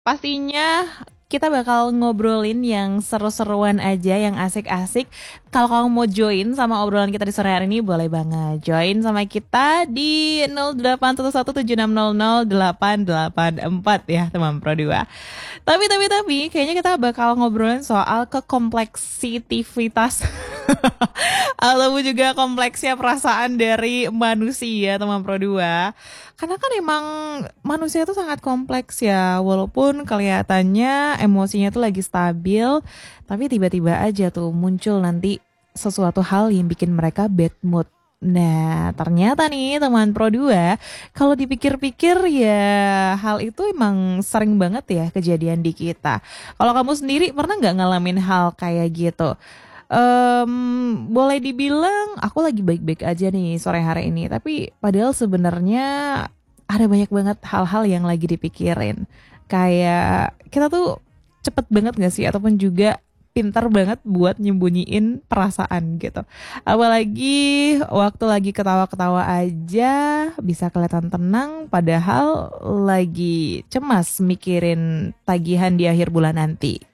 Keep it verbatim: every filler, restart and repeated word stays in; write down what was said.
pastinya kita bakal ngobrolin yang seru-seruan aja, yang asik-asik. Kalau kamu mau join sama obrolan kita di sore hari ini, boleh banget join sama kita di nol delapan satu satu tujuh enam nol nol delapan delapan empat ya teman Pro dua. Tapi, tapi, tapi, kayaknya kita bakal ngobrolin soal kekompleksitivitas ataupun juga kompleksnya perasaan dari manusia teman Pro dua. Karena kan emang manusia itu sangat kompleks ya, walaupun kelihatannya emosinya tuh lagi stabil, tapi tiba-tiba aja tuh muncul nanti sesuatu hal yang bikin mereka bad mood. Nah, ternyata nih teman Pro dua, kalau dipikir-pikir ya hal itu emang sering banget ya kejadian di kita. Kalau kamu sendiri pernah nggak ngalamin hal kayak gitu? Em, boleh dibilang aku lagi baik-baik aja nih sore hari ini, tapi padahal sebenarnya ada banyak banget hal-hal yang lagi dipikirin. Kayak kita tuh cepet banget gak sih, ataupun juga pintar banget buat nyembunyiin perasaan gitu. Apalagi waktu lagi ketawa-ketawa aja bisa kelihatan tenang, padahal lagi cemas mikirin tagihan di akhir bulan nanti.